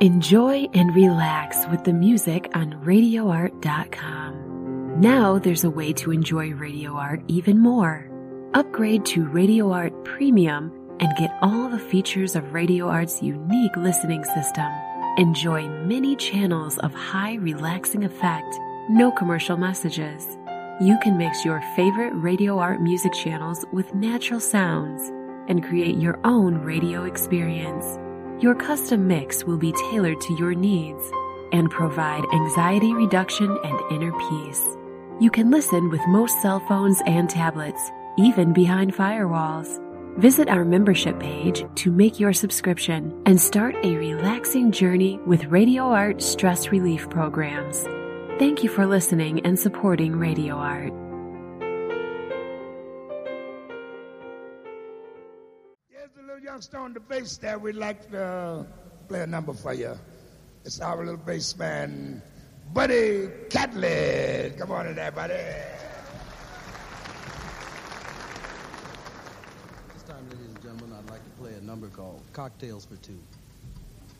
Enjoy and relax with the music on RadioArt.com. Now there's a way to enjoy Radio Art even more. Upgrade to Radio Art Premium and get all the features of Radio Art's unique listening system. Enjoy many channels of high relaxing effect, no commercial messages. You can mix your favorite Radio Art music channels with natural sounds and create your own radio experience. Your custom mix will be tailored to your needs and provide anxiety reduction and inner peace. You can listen with most cell phones and tablets, even behind firewalls. Visit our membership page to make your subscription and start a relaxing journey with Radio Art stress relief programs. Thank you for listening and supporting Radio Art. There's a little youngster on the bass there. We'd like to play a number for you. It's our little bass man, Buddy Catlett. Come on in there, buddy. This time, ladies and gentlemen, I'd like to play a number called Cocktails for Two.